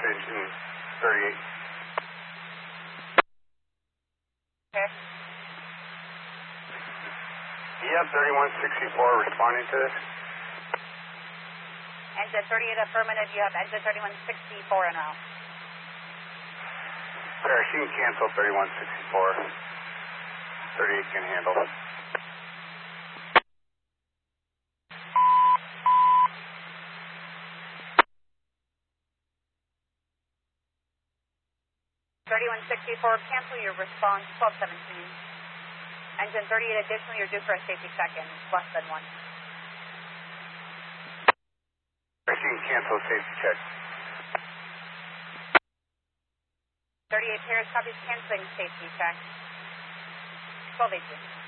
engine 38. Okay. Yep, 3164 responding to this. Engine 38 affirmative, you have engine 3164 en route. Parachute cancel 3164. 38 can handle it. Cancel your response, 1217. Engine 38 additionally, you're due for a safety check in less than 1. Parachute cancel safety check. 38 Paris copies canceling safety check. 1218.